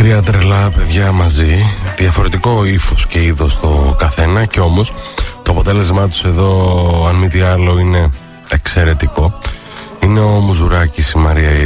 Τρία τρελά παιδιά μαζί, διαφορετικό ύφος και είδος το καθένα, και όμως το αποτέλεσμά τους εδώ, αν μη τι άλλο, είναι εξαιρετικό. Είναι ο Μουζουράκης, η Μαρία